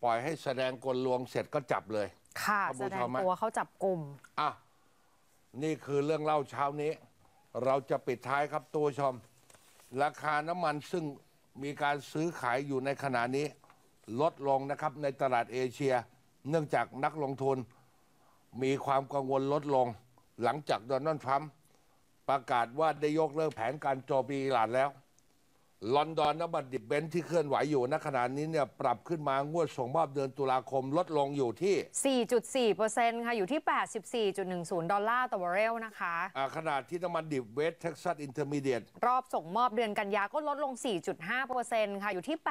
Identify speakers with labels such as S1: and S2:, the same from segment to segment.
S1: ปล่อยให้แสดงกลลวงเสร็จก็จับเลย
S2: ค่ะแสดงตัวเขาจับกลุ่ม
S1: นี่คือเรื่องเล่าเช้านี้เราจะปิดท้ายครับตัวชมราคาน้ำมันซึ่งมีการซื้อขายอยู่ในขณะนี้ลดลงนะครับในตลาดเอเชียเนื่องจากนักลงทุนมีความกังวลลดลงหลังจากโดนัลด์ทรัมป์ประกาศว่าได้ยกเลิกแผนการโจมตีอิหร่านแล้วลอนดอนน้ำมันดิบเบนซ์ที่เคลื่อนไหวอยู่ณขณะนี้เนี่ยปรับขึ้นมางวดส่งมอบเดือนตุลาคมลดลงอยู่ที่
S2: 4.4% ค่ะอยู่ที่ 84.10 ดอลลาร์ต่อบาร์เรลนะคะ
S1: ขณะที่น้ำมันดิบเวสเท็กซัสอินเตอร์มีเดียต
S2: รอบส่งมอบเดือนกันยาก็ลดลง 4.5% ค่ะอยู่ที่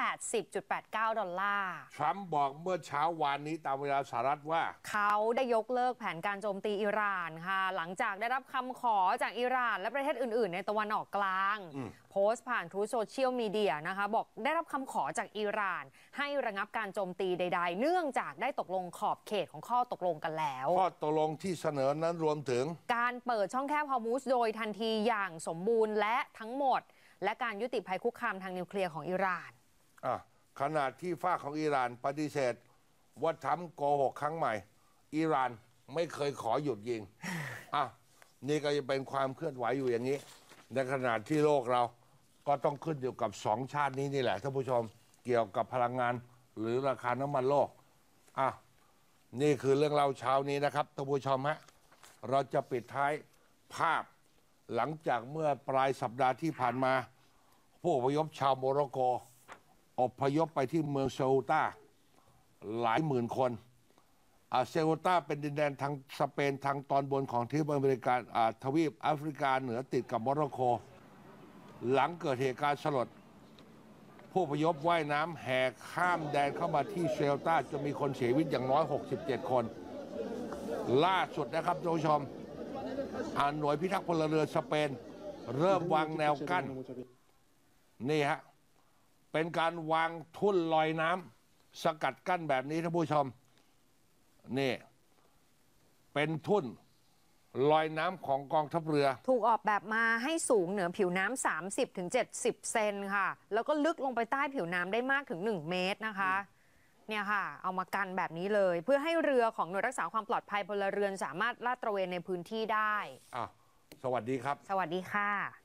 S2: 80.89 ดอลลาร์
S1: ทรัมป์บอกเมื่อเช้าวานนี้ตามเวลาสหรัฐว่า
S2: เขาได้ยกเลิกแผนการโจมตีอิหร่านค่ะหลังจากได้รับคำขอจากอิหร่านและประเทศอื่นๆในตะวันออกกลางโพสต์ผ่านTruth Social Mediaนะคะบอกได้รับคำขอจากอิหร่านให้ระงับการโจมตีใดๆเนื่องจากได้ตกลงขอบเขตของข้อตกลงกันแล้ว
S1: ข้อตกลงที่เสนอนั้นรวมถึง
S2: การเปิดช่องแคบฮอร์มุซโดยทันทีอย่างสมบูรณ์และทั้งหมดและการยุติภัยคุกคามทางนิวเคลียร์ของอิหร่าน
S1: ขณะที่ฝ่ายของอิหร่านปฏิเสธว่าทำโกหกครั้งใหม่อิหร่านไม่เคยขอหยุดยิงนี่ก็จะเป็นความเคลื่อนไหวอยู่อย่างนี้ในขณะที่โลกเราก็ต้องขึ้นอยู่กับสองชาตินี้นี่แหละท่านผู้ชมเกี่ยวกับพลังงานหรือราคาน้ำมันโลกนี่คือเรื่องเล่าเช้านี้นะครับท่านผู้ชมฮะเราจะปิดท้ายภาพหลังจากเมื่อปลายสัปดาห์ที่ผ่านมาผู้อพยพชาวโมร็อกโกอพยพไปที่เมืองเซอูตาหลายหมื่นคนเซอูตาเป็นดินแดนทางสเปนทางตอนบนของทวีปอเมริกาทวีปแอฟริกาเหนือติดกับโมร็อกโกหลังเกิดเหตุการณ์สลดผู้อพยพว่ายน้ำแห่ข้ามแดนเข้ามาที่เซอูตาจนมีคนเสียชีวิตอย่างน้อย67คนล่าสุดนะครับท่านผู้ชมหน่วยพิทักษ์พลเรือนสเปนเริ่มวางแนวกั้นนี่ฮะเป็นการวางทุ่นลอยน้ำสกัดกั้นแบบนี้ท่านผู้ชมนี่เป็นทุ่นลอยน้ำของกองทัพเรือ
S2: ถูกออกแบบมาให้สูงเหนือผิวน้ำ30-70 เซนค่ะแล้วก็ลึกลงไปใต้ผิวน้ำได้มากถึง1 เมตรนะคะเนี่ยค่ะเอามากันแบบนี้เลยเพื่อให้เรือของหน่วยรักษาความปลอดภัยพลเรือนสามารถลาดตระเวนในพื้นที่ได้
S1: สวัสดีครับ
S2: สวัสดีค่ะ